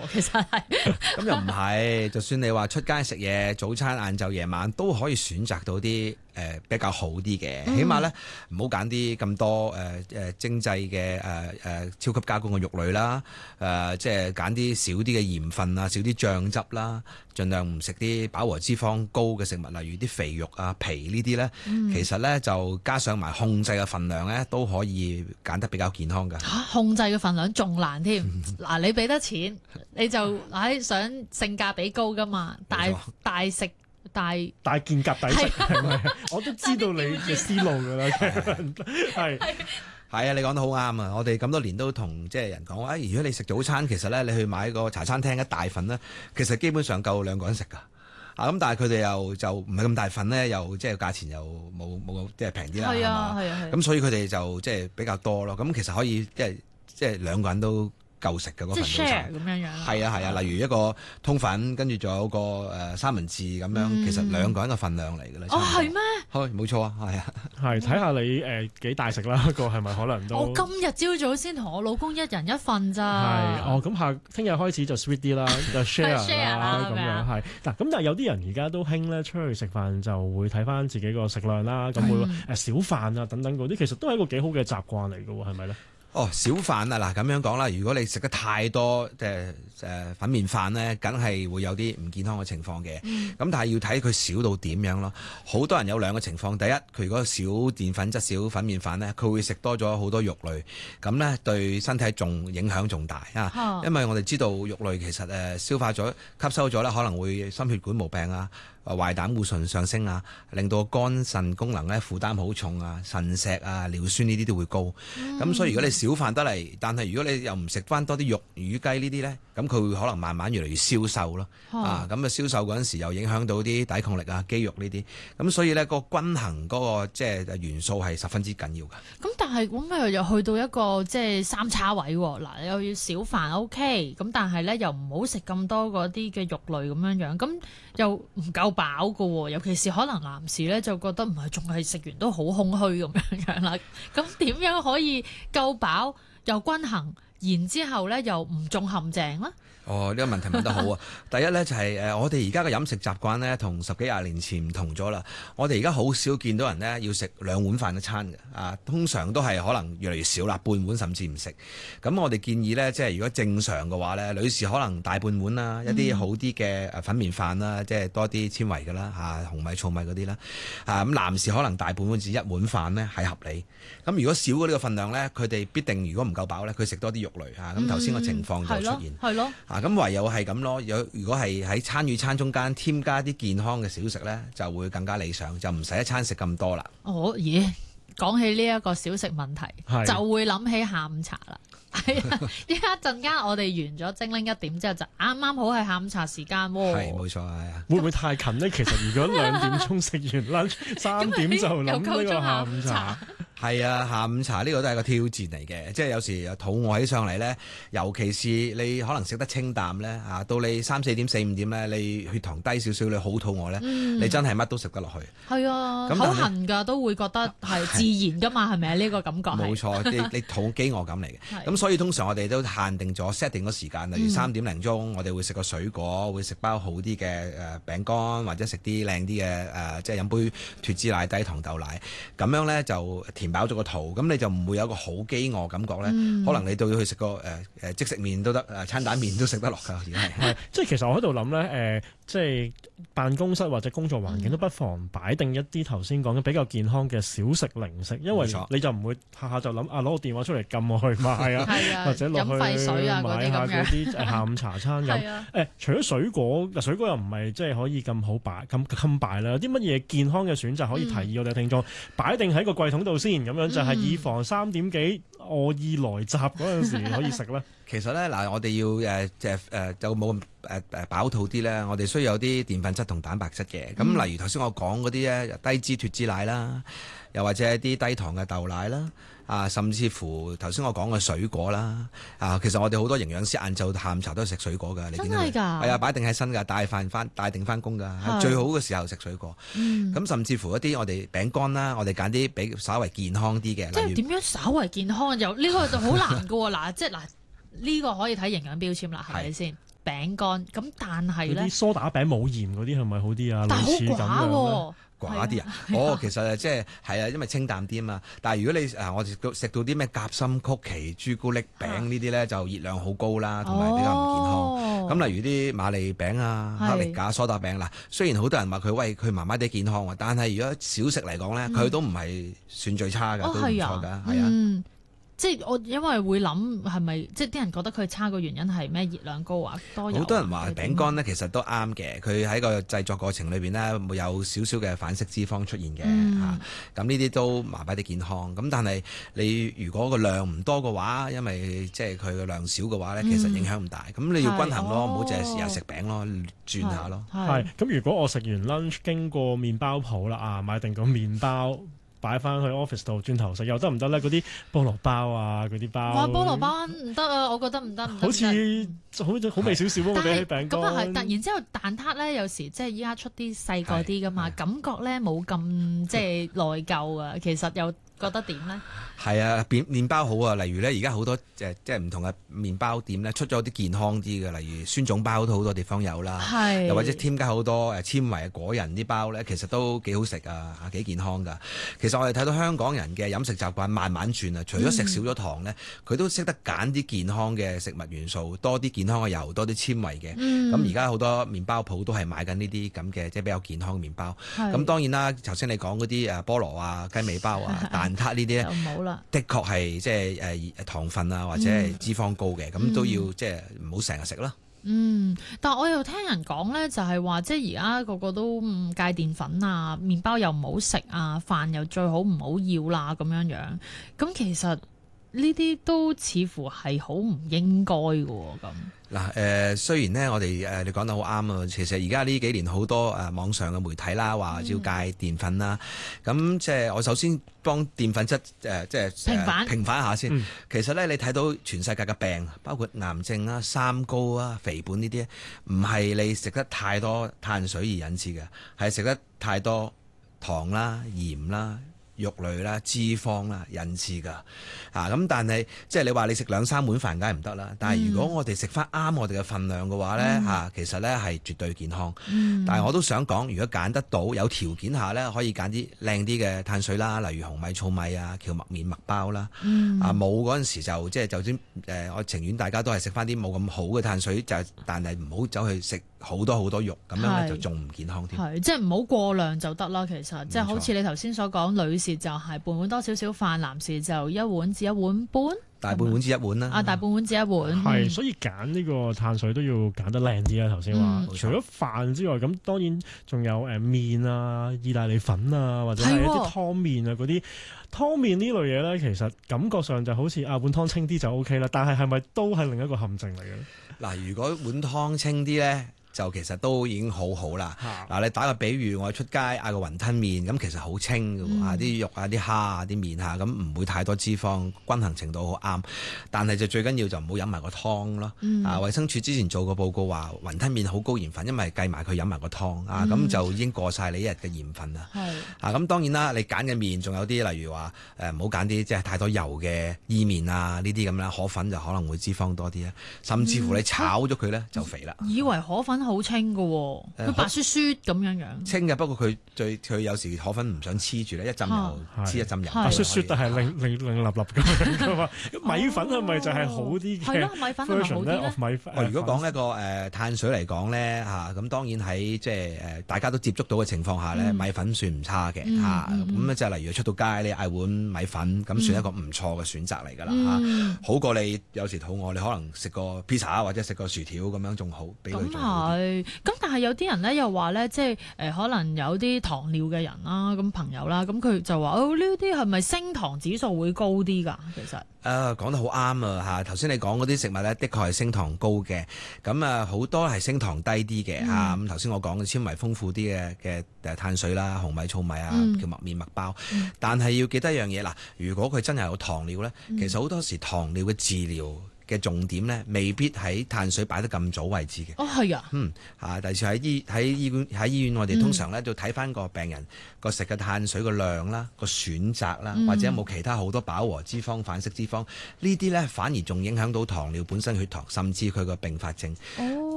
其實係。 咁又唔係，就算你話出街食嘢，早餐、晏晝、夜晚都可以選擇到啲比較好啲嘅，起碼咧唔好揀啲咁多精製嘅超級加工嘅肉類啦，即係揀啲少啲嘅鹽分啊，少啲醬汁啦，盡量唔食啲飽和脂肪高嘅食物，例如啲肥肉啊、皮呢啲咧，其實咧就加上埋控制嘅份量咧，都可以揀得比較健康㗎。 控制嘅份量仲難添。嗱，你俾得錢，你就想性價比高㗎嘛，大食。大件夾抵食係咪？我都知道你嘅思路㗎啦，係啊，你講得好啱啊！我哋咁多年都同即係人講話，如果你食早餐，其實咧你去買個茶餐廳一大份咧，其實基本上夠兩個人食㗎。咁但係佢哋又就唔係咁大份咧，又即係價錢又冇即係平啲啦，係嘛？咁所以佢哋就即係比較多咯。咁其實可以即係兩個人都夠食嘅嗰份早餐， 咁樣樣。 係啊，例如一個通粉，跟住仲有個三文治咁樣，其實兩個人嘅份量嚟嘅啦。 係咩？ 係冇錯啊，係啊。 係睇下你幾大食啦，個係咪可能都？ 我今日朝早先同我老公一人一份咋。 係咁聽日開始就 sweet 啲啦，就 share 啦咁樣係。嗱咁但係有啲人而家都興咧，出去食飯就會睇翻自己個食量啦，咁會小飯啊等等嗰啲，其實都係一個幾好嘅習慣嚟嘅喎，係咪咧？ 小飯啊，嗱咁樣講啦，如果你食得太多粉麵飯咧，梗係會有啲唔健康嘅情況嘅。咁但係要睇佢少到點樣咯。好多人有兩個情況，第一，佢如果少澱粉質、少粉麵飯咧，佢會食多咗好多肉類，咁咧對身體仲影響仲大啊。因為我哋知道肉類其實消化咗、吸收咗咧，可能會心血管毛病啊。壞膽固醇上升啊，令到肝腎功能咧負擔好重啊，腎石啊、尿酸呢啲都會高。咁所以如果你少飯得嚟，但係如果你又唔食翻多啲肉、魚、雞呢啲咧，咁佢會可能慢慢越嚟越消瘦咯。咁消瘦嗰陣時又影響到啲抵抗力啊、肌肉呢啲。咁所以咧個均衡嗰個即係元素係十分之緊要㗎。 咁但係咁又去到一個即係三叉位喎。嗱，又要少飯 OK，咁但係咧又唔好食咁多嗰啲嘅肉類咁樣樣，咁又唔夠飽㗎喎，尤其是可能男士咧就覺得唔係，仲係食完都好空虛咁樣樣啦。咁點樣可以夠飽又均衡，然之後咧又唔中陷阱咧？呢個問題問得好啊！第一咧就係我哋而家嘅飲食習慣咧，同10幾20年前唔同咗啦。我哋而家好少見到人咧要食2碗飯一餐嘅，通常都係可能越嚟越少啦，半碗甚至唔食。咁我哋建議咧，即係如果正常嘅話咧，女士可能大半碗啦，一啲好啲嘅粉麵飯啦，即係多啲纖維㗎啦，紅米、糙米嗰啲啦。咁男士可能大半碗至1碗飯咧係合理。咁如果少咗呢個份量咧，佢哋必定如果唔夠飽咧，佢食多啲肉類嚇。咁頭先個情況就出現。係咯。咁唯有係咁咯。如果係喺餐與餐中間添加啲健康嘅小食咧，就會更加理想，就唔使一餐食咁多啦。 講起呢一個小食問題，就會諗起下午茶啦。係啊，依家陣間我哋完咗精靈1點之後，就啱啱好係下午茶時間喎。係冇錯，係啊。 會唔會太近呢？其實如果2點鐘食完 lunch， 3點就諗呢個下午茶。 係啊，下午茶呢個都係個挑戰嚟嘅，即係有時肚餓起上嚟咧，尤其是你可能食得清淡咧，到你3、4點、4、5點咧，你血糖低少少，你好肚餓咧，你真係乜都食得落去。 係啊，口痕㗎都會覺得係自然㗎嘛，係咪啊？呢個感覺冇錯，你肚飢餓感嚟嘅。咁所以通常我哋都限定咗 set 定個時間，例如3點零鐘，我哋會食個水果，會食包好啲嘅餅乾，或者食啲靚啲嘅即係飲杯脫脂奶低糖豆奶，咁樣咧就填飽咗個肚，咁你就唔會有一個好飢餓感覺咧。可能你都要去食個即食麵都得，餐蛋麵都食得落㗎。而家係即係其實我喺度諗咧，即係辦公室或者工作環境都不妨擺定一啲頭先講嘅比較健康嘅小食零食，因為你就唔會下下就諗攞個電話出嚟撳我去買啊，或者落去買下嗰啲下午茶餐咁。除咗水果又唔係即係可以咁好擺咁襟擺啦，有啲乜嘢健康嘅選擇可以提議我哋聽眾擺定喺個櫃桶度先，咁樣就係以防3點幾餓意來襲嗰陣時可以食咧。 其實咧我哋要就冇咁飽肚啲咧，我哋需要有啲澱粉質同蛋白質嘅。咁例如頭先我講嗰啲咧，低脂脫脂奶啦，又或者一啲低糖嘅豆奶啦，甚至乎頭先我講嘅水果啦，其實我哋好多營養師晏晝下午茶都係食水果㗎，你見到？真係㗎？係啊，擺定喺身㗎，帶定翻工㗎，最好嘅時候食水果。咁甚至乎一啲我哋餅乾啦，我哋揀啲比稍為健康啲嘅。 即係點樣稍為健康？又呢個就好難㗎喎。嗱，即係呢個可以睇營養標籤啦，係咪先？ 餅乾，咁但係咧嗰啲梳打餅冇鹽嗰啲係咪好啲啊？ 但係類似咁好寡樣喎。 寡啲啊！其實即係啊，因為清淡啲啊嘛。但係如果你我哋食到啲咩夾心曲奇、朱古力餅呢啲咧，就熱量好高啦，同埋比較唔健康。咁例如啲瑪利餅啊、克力架、梳打餅嗱，雖然好多人話佢麻麻地健康喎，但係如果小食嚟講咧，佢都唔係算最差㗎，都唔錯㗎，係啊。 即係我因為會諗係咪即係啲人覺得佢差嘅原因係咩？熱量高啊，多油。 好多人話餅乾呢其實都啱嘅，佢喺個製作過程裏邊呢會有少少嘅反式脂肪出現嘅嚇，咁呢啲都麻麻地健康。咁但係你如果個量唔多嘅話，因為即係佢個量少嘅話呢，其實影響唔大。咁你要均衡咯，唔好淨係試下食餅咯，轉下咯。 係咁，如果我食完 lunch 經過麵包鋪啦買定個麵包。擺翻去 office 度轉頭食又得唔得咧？嗰啲菠蘿包啊，嗰啲包。哇！ 菠蘿包唔得啊，我覺得唔得。 好似好味少少喎，比起餅乾。 咁啊係，但然之後蛋撻咧，有時即係依家出啲細個啲噶嘛，感覺咧冇咁即係內疚啊。其實又覺得點咧？ 係啊，麵包好啊。例如咧，而家好多即係唔同嘅麵包店咧，出咗啲健康啲嘅，例如酸種包都好多地方有啦。又或者添加好多纖維果仁啲包咧，其實都幾好食啊，幾健康㗎。其實我哋睇到香港人嘅飲食習慣慢慢轉啊，除咗食少咗糖咧，佢都識得揀啲健康嘅食物元素，多啲健康嘅油，多啲纖維嘅。咁而家好多麵包鋪都係買緊呢啲咁嘅即係比較健康嘅麵包。咁當然啦，頭先你講嗰啲菠蘿啊、雞尾包啊、蛋撻呢啲咧，的確係即係糖分啊或者係脂肪高嘅，咁都要即係唔好成日食啦。 但係我又聽人講咧，就係話即係而家個個都戒澱粉啊，麵包又唔好食啊，飯又最好唔好要啦咁樣樣。咁其實呢啲都似乎係好唔應該嘅喎咁。 嗱雖然呢，我哋你講得好啱啊，其實而家呢幾年好多網上嘅媒體啦，話要戒澱粉啦，咁即係我首先幫澱粉質即係平反一下先。其實咧，你睇到全世界嘅病，包括癌症啦、三高啊、肥胖呢啲，唔係你食得太多碳水而引致嘅，係食得太多糖啦、鹽啦、肉類啦、脂肪啦引致㗎。咁但係即係你話你食2-3碗飯梗係唔得啦。但係如果我哋食翻啱我哋嘅份量嘅話咧，其實咧係絕對健康。但係我都想講，如果揀得到有條件下咧，可以揀啲靚啲嘅碳水啦，例如紅米、糙米啊、蕎麥麵、麥包啦。冇嗰陣時就即係就算我情願大家都係食翻啲冇咁好嘅碳水，但係唔好走去食好多肉，咁樣咧就仲唔健康添。 係即係唔好過量就得啦。其實即係好似你頭先所講，女士就係半碗多少少飯，男士就1碗至1碗半， 大半碗至1碗啦。 大半碗至1碗。 係，所以揀呢個碳水都要揀得靚啲啊！頭先話，除咗飯之外，咁當然仲有麵啊、意大利粉啊，或者係一啲湯麵啊嗰啲。湯麵呢類嘢咧，其實感覺上就好似碗湯清啲就 OK 啦，但係係咪都係另一個陷阱嚟嘅？ 嗱，如果碗湯清啲咧，就其實都已經好好啦。你打個比喻，我出街嗌個雲吞麵，咁其實好清㗎喎，啲肉啊、啲蝦啊、啲麵咁唔會太多脂肪，均衡程度好啱。但係就最緊要就唔好飲埋個湯咯。衛生署之前做過報告話，雲吞麵好高鹽分，因為計埋佢飲埋個湯咁就已經過晒你一日嘅鹽分啦。咁當然啦，你揀嘅麵仲有啲，例如話唔好揀啲即係太多油嘅意麵啊呢啲咁啦，河粉就可能會脂肪多啲啊，甚至乎你炒咗佢咧就肥啦。 以為河粉好清㗎喎，佢白雪雪咁樣清嘅，不過佢有時河粉唔想黐住咧，一浸油黐一浸油， 白雪雪但係令立立咁樣噶嘛。米粉係咪就係好啲嘅？ 係咯，米粉係咪好啲咧？ 如果講一個碳水嚟講咧咁當然喺即係大家都接觸到嘅情況下咧，米粉算唔差嘅咁即係例如出到街你嗌碗米粉，咁算一個唔錯嘅選擇嚟㗎啦好過你有時肚餓，你可能食個 pizza 或者食個薯條咁樣仲好，比佢仲好啲。 咁但係有啲人咧又話咧，即係可能有啲糖尿嘅人啦，咁朋友啦，咁佢就話呢啲係咪升糖指數會高啲㗎？其實講得好啱啊！頭先你講嗰啲食物咧，的確係升糖高嘅，咁好多係升糖低啲嘅咁頭先我講嘅纖維豐富啲嘅碳水啦，紅米、糙米啊，蕎麥麵、麥包。但係要記得一樣嘢嗱，如果佢真係有糖尿咧，其實好多時糖尿嘅治療嘅重點咧，未必喺碳水擺得咁早位置嘅。 係啊。 第二次喺醫院，我哋通常咧就睇翻個病人個食嘅碳水個量啦，個選擇啦，或者有冇其他好多飽和脂肪、反式脂肪呢啲咧，反而仲影響到糖尿本身血糖，甚至佢個併發症。